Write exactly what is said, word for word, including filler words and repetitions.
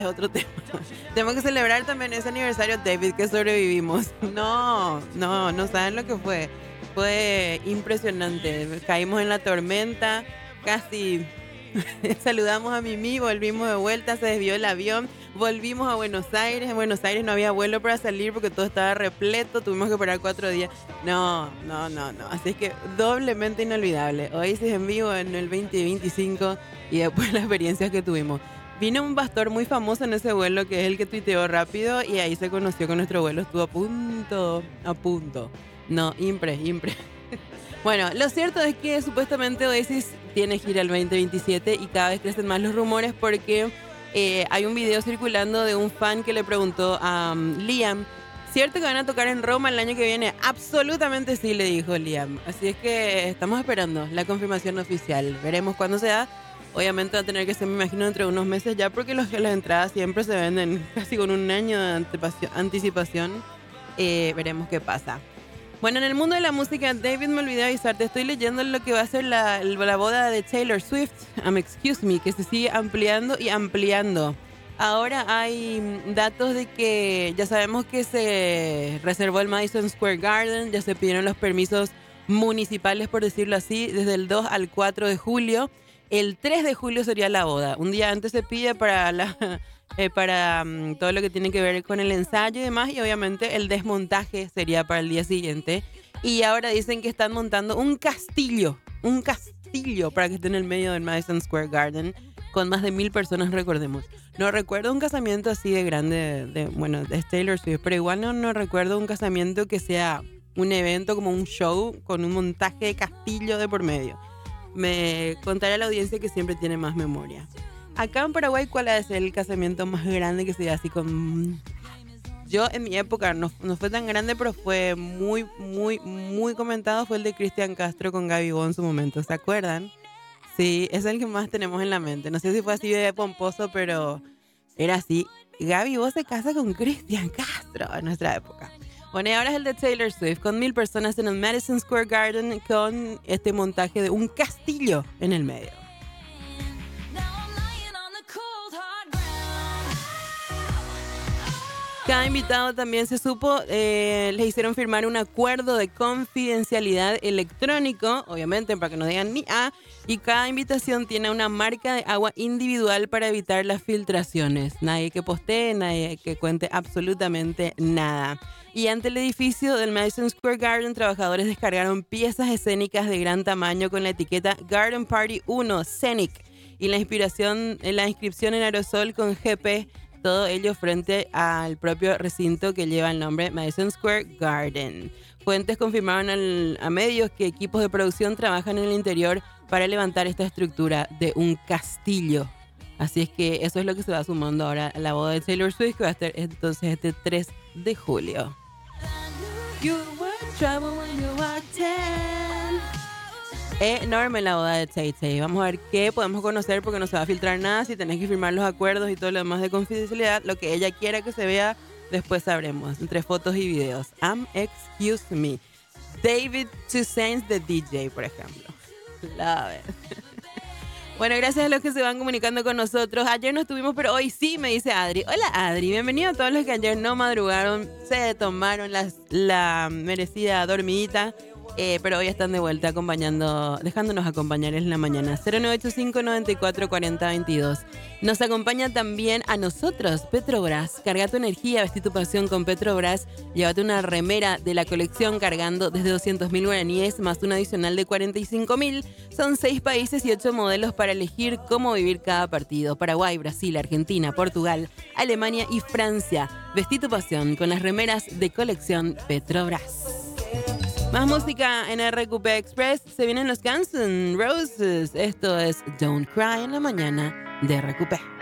es otro tema. Tenemos que celebrar también ese aniversario, David, que sobrevivimos. No, no, no saben lo que fue. Fue impresionante. Caímos en la tormenta, casi saludamos a Mimi, volvimos de vuelta, se desvió el avión, volvimos a Buenos Aires. En Buenos Aires no había vuelo para salir porque todo estaba repleto, tuvimos que esperar cuatro días. No, no, no, no. Así es que doblemente inolvidable. Oasis en vivo en el veinte veinticinco y después las experiencias que tuvimos. Vino un pastor muy famoso en ese vuelo que es el que tuiteó rápido y ahí se conoció que nuestro vuelo estuvo a punto, a punto. No, impre, impre. Bueno, lo cierto es que supuestamente Oasis tiene gira el veinte veintisiete y cada vez crecen más los rumores porque eh, hay un video circulando de un fan que le preguntó a um, Liam, ¿cierto que van a tocar en Roma el año que viene? Absolutamente sí, le dijo Liam. Así es que estamos esperando la confirmación oficial. Veremos cuándo se da. Obviamente va a tener que ser, me imagino, dentro de unos meses ya porque los, las entradas siempre se venden casi con un año de anticipación. Eh, veremos qué pasa. Bueno, en el mundo de la música, David, me olvidé avisarte, estoy leyendo lo que va a ser la, la boda de Taylor Swift, um, excuse me, que se sigue ampliando y ampliando. Ahora hay datos de que ya sabemos que se reservó el Madison Square Garden, ya se pidieron los permisos municipales, por decirlo así, desde el dos al cuatro de julio. El tres de julio sería la boda. Un día antes se pide para la... Eh, para um, todo lo que tiene que ver con el ensayo y demás, y obviamente el desmontaje sería para el día siguiente. Y ahora dicen que están montando un castillo, un castillo para que esté en el medio del Madison Square Garden con más de mil personas, recordemos. No recuerdo un casamiento así de grande, de, de, bueno, de Taylor Swift, pero igual no, no recuerdo un casamiento que sea un evento como un show con un montaje de castillo de por medio. Me contaré a la audiencia que siempre tiene más memoria. Acá en Paraguay, ¿cuál es el casamiento más grande que se da así con...? Yo en mi época no, no fue tan grande, pero fue muy, muy, muy comentado. Fue el de Cristian Castro con Gaby Bo en su momento, ¿se acuerdan? Sí, es el que más tenemos en la mente. No sé si fue así de pomposo, pero era así. Gaby Bo se casa con Cristian Castro en nuestra época. Bueno, y ahora es el de Taylor Swift, con mil personas en el Madison Square Garden, con este montaje de un castillo en el medio. Cada invitado también se supo, eh, les hicieron firmar un acuerdo de confidencialidad electrónico, obviamente para que no digan ni A, y cada invitación tiene una marca de agua individual para evitar las filtraciones. Nadie que postee, nadie que cuente absolutamente nada. Y ante el edificio del Madison Square Garden, trabajadores descargaron piezas escénicas de gran tamaño con la etiqueta Garden Party uno, Scenic, y la inspiración, la inscripción en aerosol con G P. Todo ello frente al propio recinto que lleva el nombre Madison Square Garden. Fuentes confirmaron al, a medios que equipos de producción trabajan en el interior para levantar esta estructura de un castillo. Así es que eso es lo que se va sumando ahora a la boda de Taylor Swift, que va a estar entonces este tres de julio. You were trouble when you were ten. Enorme la boda de Tay Tay. Vamos a ver qué podemos conocer porque no se va a filtrar nada. Si tenés que firmar los acuerdos y todo lo demás de confidencialidad, lo que ella quiera que se vea, después sabremos. Entre fotos y videos. I'm excuse me. David Toussaint, the D J, por ejemplo. Love it. Bueno, gracias a los que se van comunicando con nosotros. Ayer no estuvimos, pero hoy sí, me dice Adri. Hola, Adri. Bienvenido a todos los que ayer no madrugaron, se tomaron las, la merecida dormidita. Eh, pero hoy están de vuelta acompañando, dejándonos acompañar en la mañana. cero nueve ocho cinco, nueve cuatro, cuatro cero, veintidós. Nos acompaña también a nosotros Petrobras. Carga tu energía, vestí tu pasión con Petrobras. Llévate una remera de la colección cargando desde doscientos mil guaraníes más un adicional de cuarenta y cinco mil. Son seis países y ocho modelos para elegir cómo vivir cada partido. Paraguay, Brasil, Argentina, Portugal, Alemania y Francia. Vestí tu pasión con las remeras de colección Petrobras. Más música en R Q P Express. Se vienen los Guns N' Roses. Esto es Don't Cry en la mañana de R Q P.